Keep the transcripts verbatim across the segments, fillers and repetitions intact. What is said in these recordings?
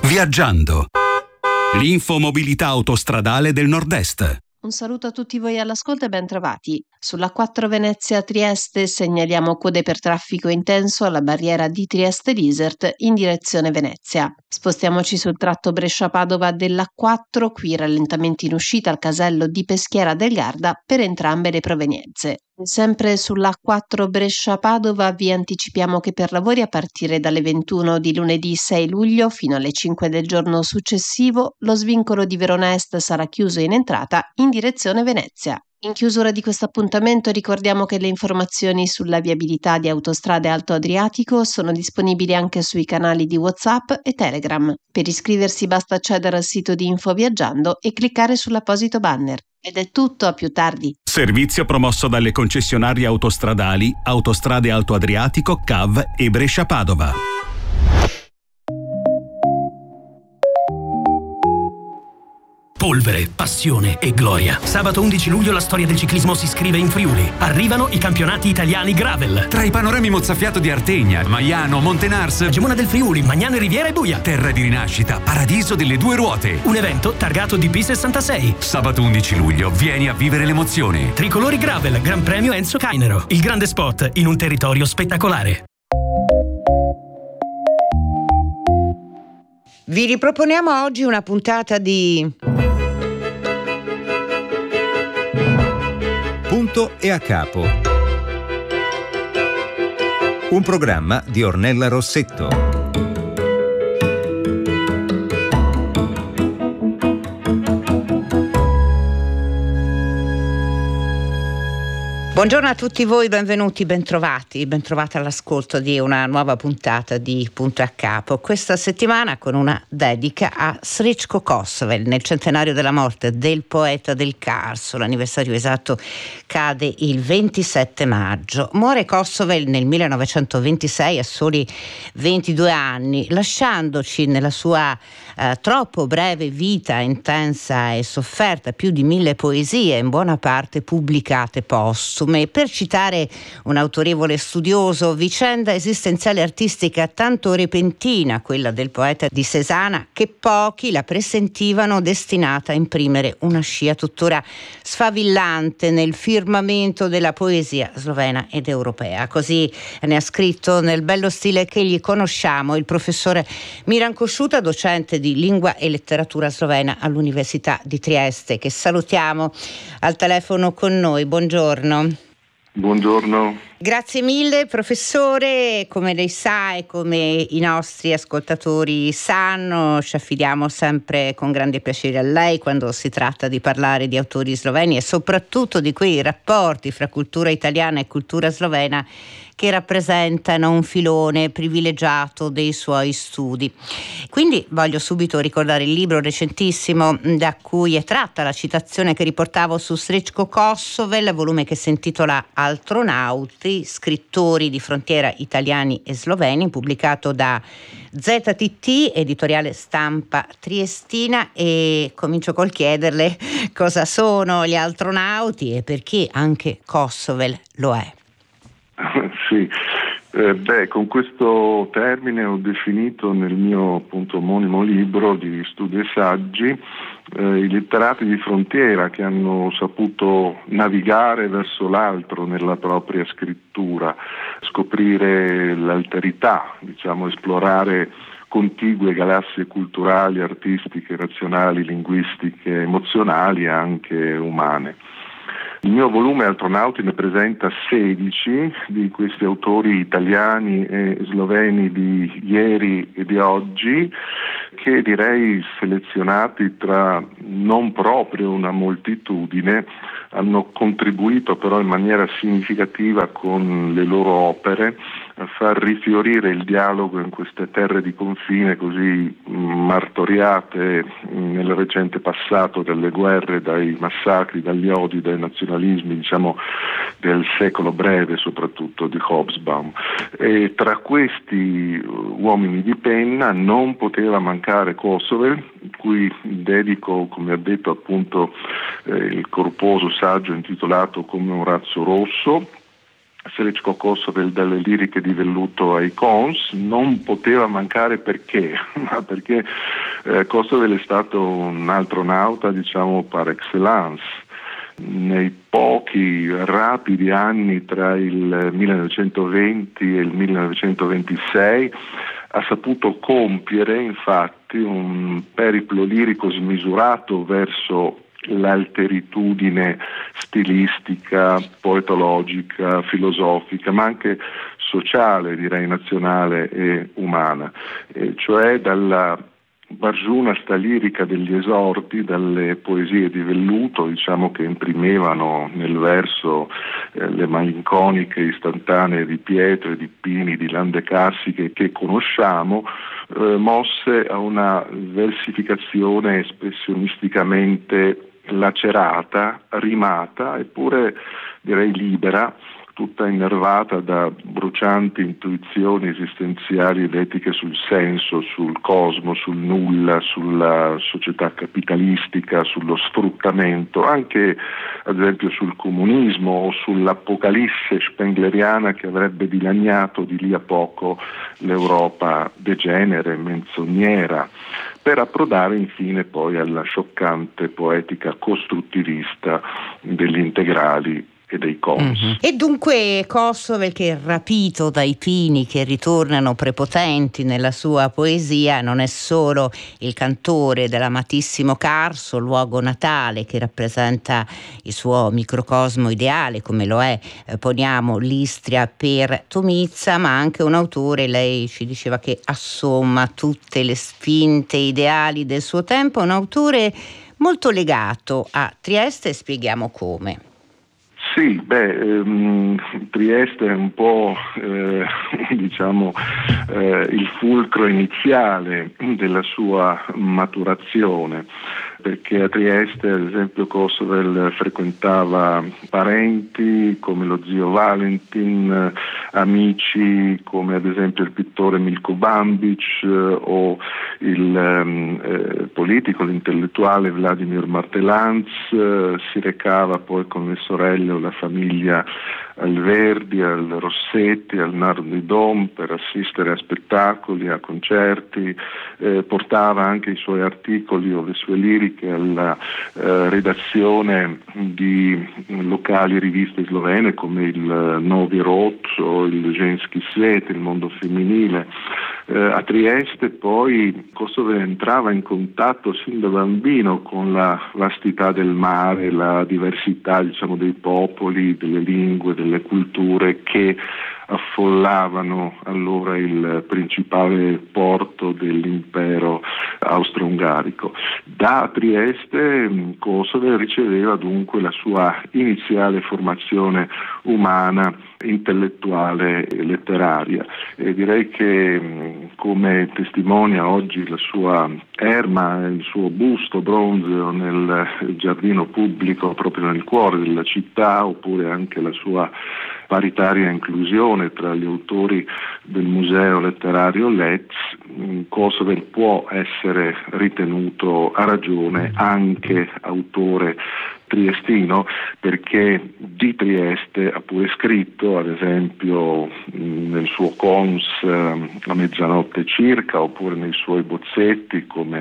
Viaggiando. L'infomobilità autostradale del Nord-Est. Un saluto a tutti voi all'ascolto e ben trovati. Sulla quattro Venezia-Trieste segnaliamo code per traffico intenso alla barriera di Trieste-Lisert in direzione Venezia. Spostiamoci sul tratto Brescia-Padova della quattro, qui rallentamenti in uscita al casello di Peschiera del Garda per entrambe le provenienze. Sempre sulla quattro Brescia-Padova vi anticipiamo che per lavori a partire dalle ventuno di lunedì sei luglio fino alle cinque del giorno successivo lo svincolo di Verona Est sarà chiuso in entrata in direzione Venezia. In chiusura di questo appuntamento ricordiamo che le informazioni sulla viabilità di Autostrade Alto Adriatico sono disponibili anche sui canali di WhatsApp e Telegram. Per iscriversi basta accedere al sito di Info Viaggiando e cliccare sull'apposito banner. Ed è tutto, a più tardi. Servizio promosso dalle concessionarie autostradali Autostrade Alto Adriatico, C A V e Brescia-Padova. Polvere, passione e gloria. Sabato undici luglio la storia del ciclismo si scrive in Friuli. Arrivano i campionati italiani Gravel. Tra i panorami mozzafiato di Artegna, Maiano, Montenars, Gemona del Friuli, Magnano Riviera e Buia. Terra di rinascita, paradiso delle due ruote. Un evento targato D P sessantasei. Sabato undici luglio, vieni a vivere l'emozione. Tricolori Gravel, Gran Premio Enzo Cainero. Il grande sport in un territorio spettacolare. Vi riproponiamo oggi una puntata di Punto e a capo. Un programma di Ornella Rossetto. Buongiorno a tutti voi, benvenuti, bentrovati, bentrovati all'ascolto di una nuova puntata di Punto a Capo. Questa settimana con una dedica a Srećko Kosovel, nel centenario della morte del poeta del Carso. L'anniversario esatto cade il ventisette maggio. Muore Kosovel nel millenovecentoventisei a soli ventidue anni, lasciandoci nella sua eh, troppo breve vita intensa e sofferta più di mille poesie, in buona parte pubblicate postume. Per citare un autorevole studioso, vicenda esistenziale artistica tanto repentina, quella del poeta di Cesana, che pochi la presentivano destinata a imprimere una scia tuttora sfavillante nel firmamento della poesia slovena ed europea. Così ne ha scritto nel bello stile che gli conosciamo il professore Miran Kossuta, docente di lingua e letteratura slovena all'Università di Trieste, che salutiamo al telefono con noi. Buongiorno. Buongiorno. Grazie mille professore, come lei sa e come i nostri ascoltatori sanno, ci affidiamo sempre con grande piacere a lei quando si tratta di parlare di autori sloveni e soprattutto di quei rapporti fra cultura italiana e cultura slovena che rappresentano un filone privilegiato dei suoi studi. Quindi voglio subito ricordare il libro recentissimo da cui è tratta la citazione che riportavo su Srećko Kosovel, volume che si intitola Altronauti, scrittori di frontiera italiani e sloveni, pubblicato da Z T T, editoriale Stampa Triestina, e comincio col chiederle cosa sono gli altronauti e perché anche Kosovel lo è. Sì, eh, beh, con questo termine ho definito nel mio appunto omonimo libro di studi e saggi eh, i letterati di frontiera che hanno saputo navigare verso l'altro nella propria scrittura, scoprire l'alterità, diciamo, esplorare contigue galassie culturali, artistiche, razionali, linguistiche, emozionali e anche umane. Il mio volume Altronauti ne presenta sedici di questi autori italiani e sloveni di ieri e di oggi, che direi selezionati tra non proprio una moltitudine hanno contribuito però in maniera significativa con le loro opere a far rifiorire il dialogo in queste terre di confine così martoriate nel recente passato dalle guerre, dai massacri, dagli odi, dai nazionalismi, diciamo del secolo breve, soprattutto di Hobsbawm. E tra questi uomini di penna non poteva mancare Kosovel, cui dedico, come ha detto appunto eh, il corposo saggio intitolato Come un razzo rosso, Srečko Kosovel dalle liriche di velluto ai cons. Non poteva mancare perché? Ma perché eh, Kosovel è stato un astronauta, diciamo, par excellence. Nei pochi rapidi anni tra il millenovecentoventi e il millenovecentoventisei ha saputo compiere infatti un periplo lirico smisurato verso l'alteritudine stilistica, poetologica, filosofica, ma anche sociale, direi nazionale e umana, e cioè dalla bargiunasta lirica degli esordi, dalle poesie di velluto, diciamo, che imprimevano nel verso eh, le malinconiche istantanee di Pietro e di Pini, di Lande Carsiche che conosciamo, eh, mosse a una versificazione espressionisticamente lacerata, rimata, eppure direi libera, tutta innervata da brucianti intuizioni esistenziali ed etiche sul senso, sul cosmo, sul nulla, sulla società capitalistica, sullo sfruttamento, anche ad esempio sul comunismo o sull'apocalisse spengleriana che avrebbe dilaniato di lì a poco l'Europa degenere, menzognera, per approdare infine poi alla scioccante poetica costruttivista degli integrali e dei cons. Mm-hmm. E dunque Kosovel, che rapito dai pini che ritornano prepotenti nella sua poesia, non è solo il cantore dell'amatissimo Carso, luogo natale che rappresenta il suo microcosmo ideale, come lo è, eh, poniamo, l'Istria per Tomizza, ma anche un autore, lei ci diceva, che assomma tutte le spinte ideali del suo tempo, un autore molto legato a Trieste, e spieghiamo come. Sì, beh, ehm, Trieste è un po' eh, diciamo eh, il fulcro iniziale della sua maturazione, perché a Trieste ad esempio Kosovel frequentava parenti come lo zio Valentin, amici come ad esempio il pittore Milko Bambic eh, o il eh, politico, l'intellettuale Vladimir Martelanz, eh, si recava poi con le sorelle o la famiglia al Verdi, al Rossetti, al Narodni Dom per assistere a spettacoli, a concerti, eh, portava anche i suoi articoli o le sue liriche alla eh, redazione di locali riviste slovene come il Novi Rot o il Ženski Svet, il mondo femminile. Eh, a Trieste poi Kosovel entrava in contatto sin da bambino con la vastità del mare, la diversità, diciamo, dei popoli, delle lingue, delle culture che affollavano allora il principale porto dell'impero austro-ungarico. Da Trieste Kosovel riceveva dunque la sua iniziale formazione umana, intellettuale e letteraria, e direi che, come testimonia oggi la sua erma, il suo busto bronzeo nel giardino pubblico proprio nel cuore della città, oppure anche la sua paritaria inclusione tra gli autori del museo letterario Letz, Kosovel può essere ritenuto a ragione anche autore triestino, perché di Trieste ha pure scritto, ad esempio nel suo cons A mezzanotte circa, oppure nei suoi bozzetti come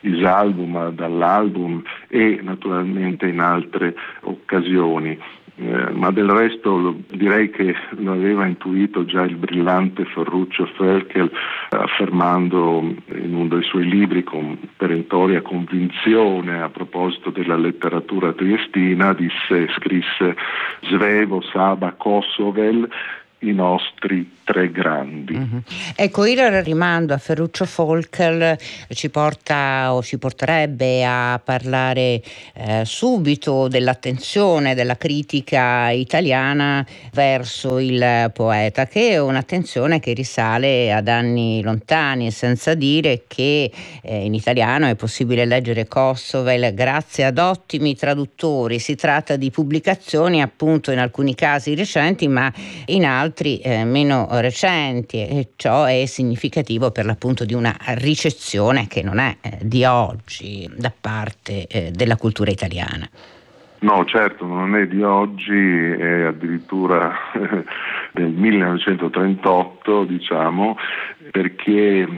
Isalbum dall'album, e naturalmente in altre occasioni. Eh, ma del resto direi che lo aveva intuito già il brillante Ferruccio Völkel, affermando in uno dei suoi libri con perentoria convinzione a proposito della letteratura triestina, disse, scrisse: Svevo, Saba, Kosovel, i nostri tre grandi. Mm-hmm. Ecco, il rimando a Ferruccio Völkel ci porta o ci porterebbe a parlare eh, subito dell'attenzione della critica italiana verso il poeta, che è un'attenzione che risale ad anni lontani, senza dire che eh, in italiano è possibile leggere Kosovel grazie ad ottimi traduttori. Si tratta di pubblicazioni appunto in alcuni casi recenti, ma in altri eh, meno recenti, e ciò è significativo per l'appunto di una ricezione che non è eh, di oggi da parte eh, della cultura italiana. No, certo, non è di oggi, è addirittura del millenovecentotrentotto, diciamo, perché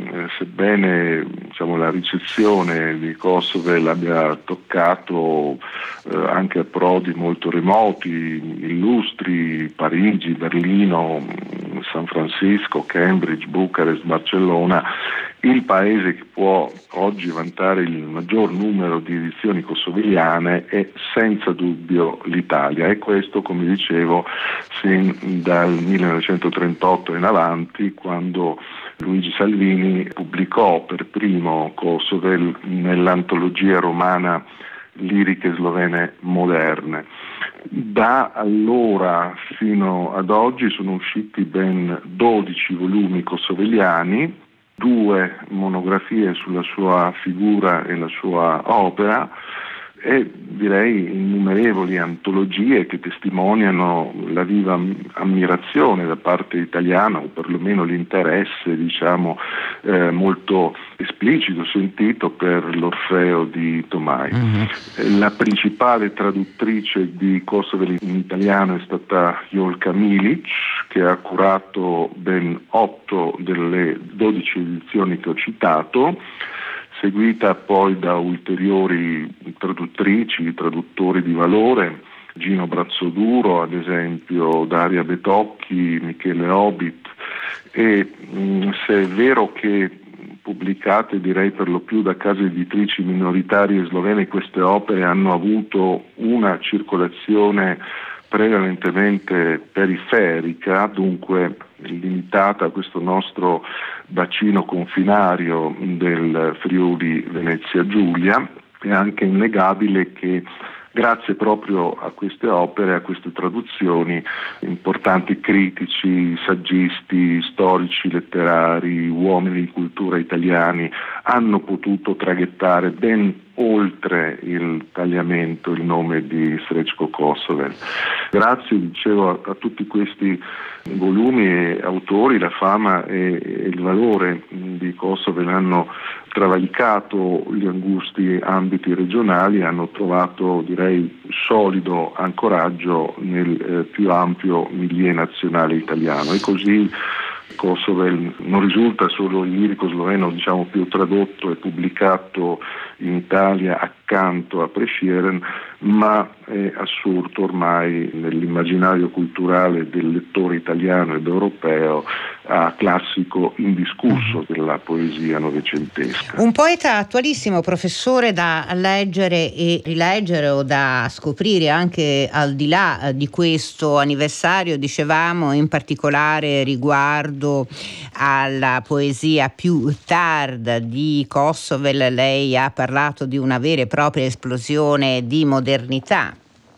sebbene diciamo, la ricezione di Kosovel abbia toccato eh, anche approdi molto remoti, illustri, Parigi, Berlino, San Francisco, Cambridge, Bucarest, Barcellona, il paese che può oggi vantare il maggior numero di edizioni kosoveliane è senza dubbio l'Italia, e questo, come dicevo, sin dal millenovecentotrentotto in avanti, quando Luigi Salvini pubblicò per primo Kosovel nell'antologia romana Liriche slovene moderne. Da allora fino ad oggi sono usciti ben dodici volumi kosoveliani, due monografie sulla sua figura e la sua opera, e direi innumerevoli antologie che testimoniano la viva ammirazione da parte italiana, o perlomeno l'interesse, diciamo, eh, molto esplicito, sentito per l'Orfeo di Tomaj. Mm-hmm. La principale traduttrice di Kosovel in italiano è stata Jolka Milic, che ha curato ben otto delle dodici edizioni che ho citato, seguita poi da ulteriori traduttrici, traduttori di valore, Gino Brazzoduro ad esempio, Daria Betocchi, Michele Obit, e mh, se è vero che pubblicate direi per lo più da case editrici minoritarie slovene, queste opere hanno avuto una circolazione prevalentemente periferica, dunque limitata a questo nostro bacino confinario del Friuli Venezia Giulia, è anche innegabile che grazie proprio a queste opere, a queste traduzioni, importanti critici, saggisti, storici, letterari, uomini di cultura italiani hanno potuto traghettare ben oltre il tagliamento il nome di Srećko Kosovel. Grazie, dicevo, a, a tutti questi volumi e autori, la fama e, e il valore di Kosovel hanno travalicato gli angusti ambiti regionali e hanno trovato, direi, solido ancoraggio nel eh, più ampio milieu nazionale italiano, e così Kosovel non risulta solo il lirico sloveno, diciamo, più tradotto e pubblicato in Italia accanto a Prescieren, ma è assurdo ormai nell'immaginario culturale del lettore italiano ed europeo a classico indiscusso della poesia novecentesca. Un poeta attualissimo, professore, da leggere e rileggere o da scoprire anche al di là di questo anniversario, dicevamo, in particolare riguardo alla poesia più tarda di Kosovel. Lei ha parlato di una vera e propria esplosione di modernità.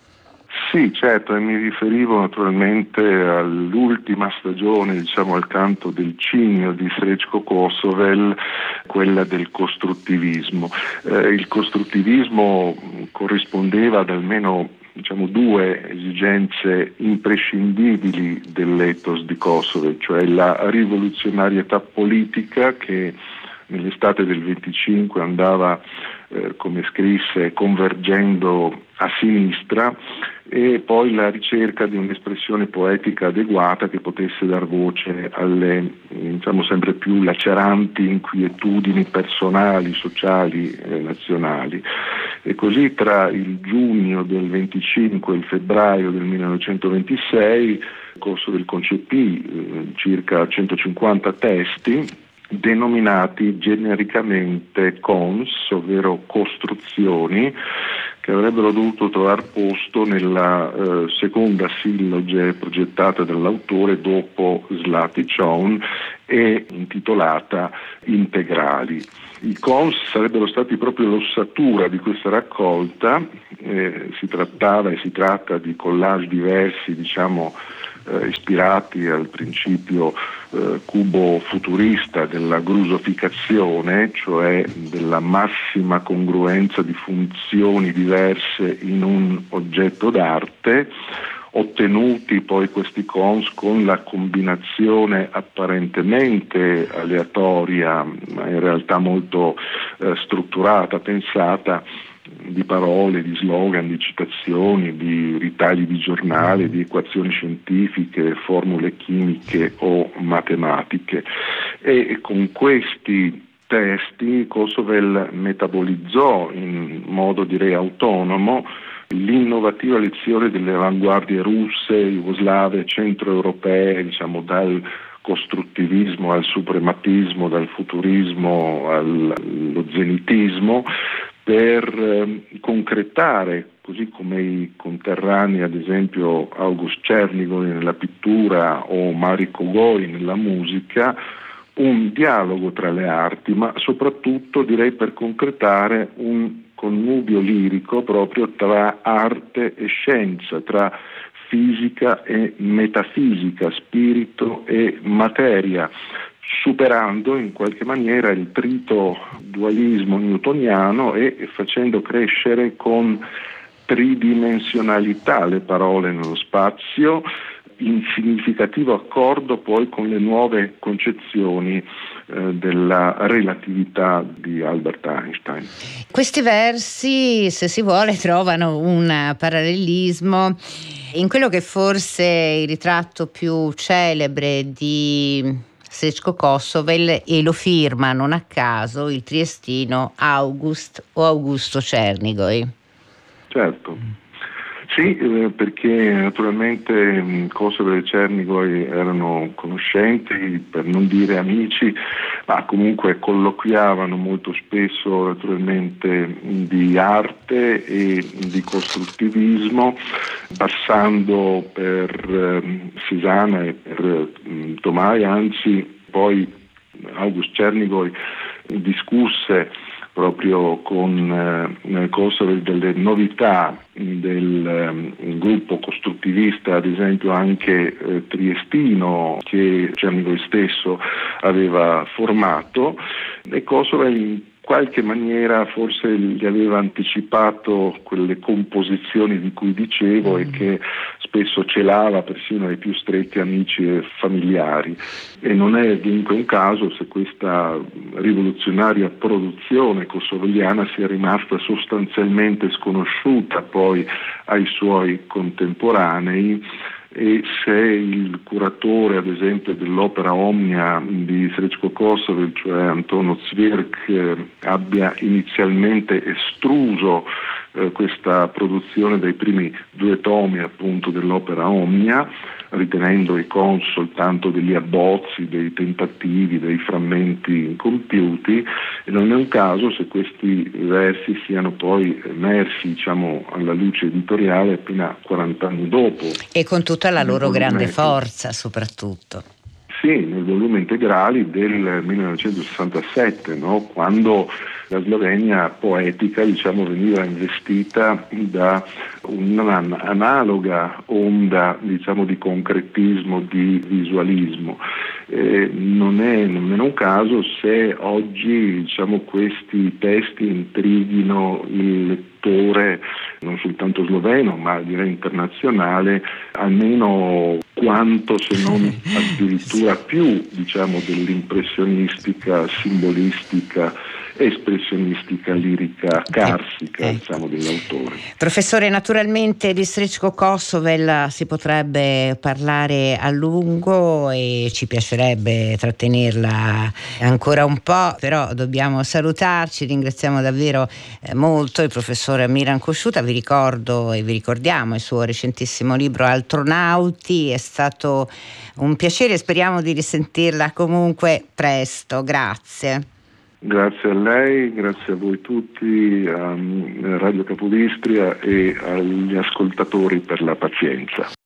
Sì, certo, e mi riferivo naturalmente all'ultima stagione, diciamo al canto del cigno di Srećko Kosovel, quella del costruttivismo. Eh, il costruttivismo corrispondeva ad almeno diciamo due esigenze imprescindibili dell'ethos di Kosovel, cioè la rivoluzionarietà politica che nell'estate del venticinque andava, eh, come scrisse, convergendo a sinistra, e poi la ricerca di un'espressione poetica adeguata che potesse dar voce alle, diciamo, sempre più laceranti inquietudini personali, sociali e nazionali. E così tra il giugno del venticinque e il febbraio del millenovecentoventisei Kosovel concepì eh, circa centocinquanta testi denominati genericamente cons, ovvero costruzioni, che avrebbero dovuto trovare posto nella eh, seconda silloge progettata dall'autore dopo Zlatičon e intitolata Integrali. I cons sarebbero stati proprio l'ossatura di questa raccolta, eh, si trattava e si tratta di collage diversi, diciamo, eh, ispirati al principio eh, cubo-futurista della grusoficazione, cioè della massima congruenza di funzioni diverse in un oggetto d'arte, ottenuti poi questi cons con la combinazione apparentemente aleatoria, ma in realtà molto eh, strutturata, pensata, di parole, di slogan, di citazioni, di ritagli di giornale, di equazioni scientifiche, formule chimiche o matematiche. E con questi testi Kosovel metabolizzò in modo direi autonomo l'innovativa lezione delle avanguardie russe, jugoslave, centroeuropee, diciamo dal costruttivismo al suprematismo, dal futurismo allo zenitismo, per eh, concretare, così come i conterranei ad esempio August Černigoj nella pittura o Mariko Goi nella musica, un dialogo tra le arti, ma soprattutto direi per concretare un connubio lirico proprio tra arte e scienza, tra fisica e metafisica, spirito e materia, superando in qualche maniera il trito dualismo newtoniano e facendo crescere con tridimensionalità le parole nello spazio, in significativo accordo poi con le nuove concezioni eh, della relatività di Albert Einstein. Questi versi, se si vuole, trovano un parallelismo in quello che forse è il ritratto più celebre di Srećko Kosovel, e lo firma non a caso il triestino August o Augusto Černigoj. Certo. Sì, eh, perché naturalmente Kosovel e Černigoj erano conoscenti, per non dire amici, ma comunque colloquiavano molto spesso naturalmente di arte e di costruttivismo, passando per eh, Cézanne e per eh, Tomaj, anzi poi August Černigoj discusse proprio con eh, Kosovel delle novità del eh, gruppo costruttivista, ad esempio anche eh, triestino, che Černigoj stesso aveva formato, e Kosovel in qualche maniera forse gli aveva anticipato quelle composizioni di cui dicevo e che spesso celava persino ai più stretti amici e familiari. E non è dunque un caso se questa rivoluzionaria produzione kosoveliana sia rimasta sostanzialmente sconosciuta poi ai suoi contemporanei, e se il curatore ad esempio dell'opera Omnia di Srećko Kosovel, cioè Antonio Cvirk, eh, abbia inizialmente estruso eh, questa produzione dai primi due tomi appunto dell'opera Omnia, ritenendo i con soltanto degli abbozzi, dei tentativi, dei frammenti incompiuti, e non è un caso se questi versi siano poi emersi, diciamo, alla luce editoriale appena quaranta anni dopo. E con tutta la loro grande forza soprattutto. Sì, nel volume Integrali del millenovecentosessantasette, no? Quando la Slovenia poetica, diciamo, veniva investita da un'analoga onda, diciamo, di concretismo, di visualismo. Eh, non è nemmeno un caso se oggi, diciamo, questi testi intrighino il lettore non soltanto sloveno ma direi internazionale, almeno quanto se non addirittura più, diciamo, dell'impressionistica, simbolistica, espressionistica, lirica, carsica, eh, diciamo, dell'autore. Professore, naturalmente di Srećko Kosovel si potrebbe parlare a lungo e ci piacerebbe trattenerla ancora un po', però dobbiamo salutarci. Ringraziamo davvero eh, molto il professore Miran Kossuta. Vi ricordo e vi ricordiamo il suo recentissimo libro Altronauti. È stato un piacere, speriamo di risentirla comunque presto. Grazie. Grazie a lei, grazie a voi tutti, a Radio Capodistria e agli ascoltatori per la pazienza.